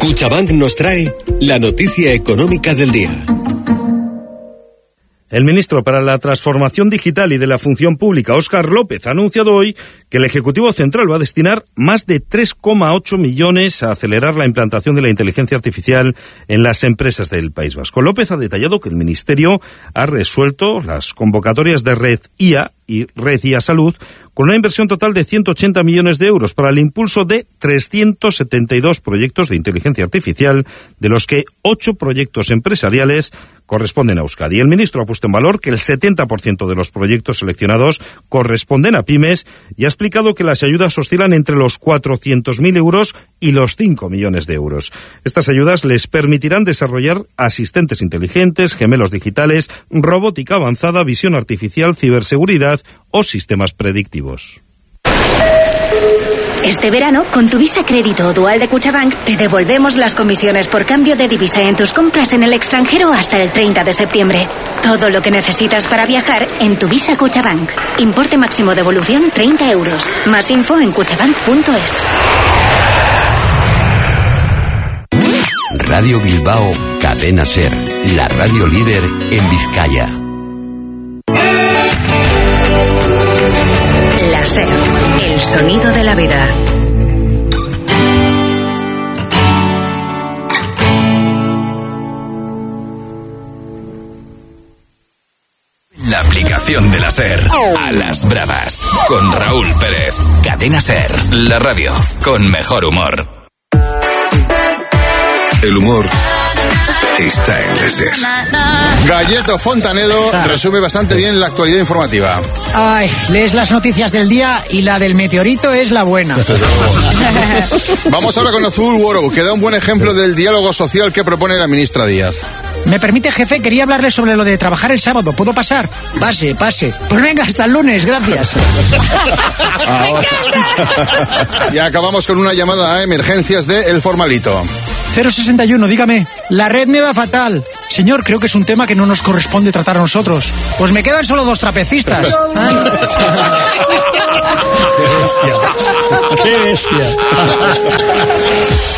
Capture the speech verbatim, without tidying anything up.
Cuchabank nos trae la noticia económica del día. El ministro para la Transformación Digital y de la Función Pública, Óscar López, ha anunciado hoy que el Ejecutivo Central va a destinar más de tres coma ocho millones a acelerar la implantación de la inteligencia artificial en las empresas del País Vasco. López ha detallado que el Ministerio ha resuelto las convocatorias de Red I A y Red I A Salud con una inversión total de ciento ochenta millones de euros para el impulso de trescientos setenta y dos proyectos de inteligencia artificial, de los que ocho proyectos empresariales corresponden a Euskadi. El ministro ha puesto en valor que el setenta por ciento de los proyectos seleccionados corresponden a pymes y ha explicado que las ayudas oscilan entre los cuatrocientos mil euros y los cinco millones de euros. Estas ayudas les permitirán desarrollar asistentes inteligentes, gemelos digitales, robótica avanzada, visión artificial, ciberseguridad o sistemas predictivos. Este verano, con tu Visa Crédito o Dual de Cuchabank, te devolvemos las comisiones por cambio de divisa en tus compras en el extranjero hasta el treinta de septiembre. Todo lo que necesitas para viajar en tu Visa Cuchabank. Importe máximo devolución treinta euros. Más info en cuchabank punto es. Radio Bilbao, Cadena Ser, la radio líder en Vizcaya. La Ser, el sonido de la vida. La aplicación de la Ser, a las bravas, con Raúl Pérez. Cadena Ser, la radio con mejor humor. El humor está en la Ser. Galleto Fontanedo resume bastante bien la actualidad informativa. Ay, lees las noticias del día y la del meteorito es la buena. Vamos ahora con Azul World, que da un buen ejemplo del diálogo social que propone la ministra Díaz. ¿Me permite, jefe? Quería hablarle sobre lo de trabajar el sábado. ¿Puedo pasar? Pase, pase. Pues venga, hasta el lunes, gracias. Y acabamos con una llamada a emergencias de El Formalito. cero sesenta y uno, dígame. La red me va fatal. Señor, creo que es un tema que no nos corresponde tratar a nosotros. Pues me quedan solo dos trapecistas. ¡Qué bestia! ¡Qué bestia!